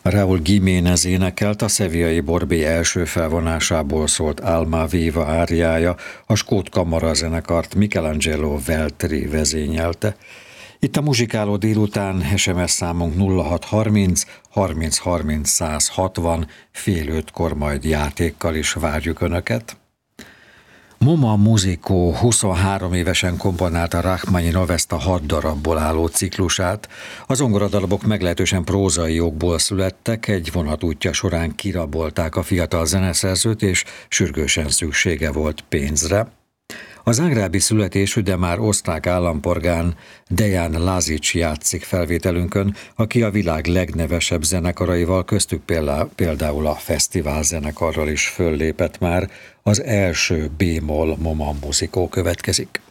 Raúl Jiménez énekelt, a szeviai Borbé első felvonásából szólt Alma Viva áriája, a skót kamarazenekart Michelangelo Veltri vezényelte. Itt a muzsikáló délután, SMS számunk 0630 30 30 160, fél ötkor majd játékkal is várjuk Önöket. Moma Muzikó 23 évesen komponálta Rachmaninov ezt a 6 darabból álló ciklusát. Az zongoradalabok meglehetősen prózai okból születtek, egy vonatútja során kirabolták a fiatal zeneszerzőt, és sürgősen szüksége volt pénzre. A zágrábi születésű, de már osztrák állampolgár Dejan Lazic játszik felvételünkön, aki a világ legnevesebb zenekaraival, köztük például a fesztivál zenekarral is föllépett már. Az első B-moll Moma Muzikó következik.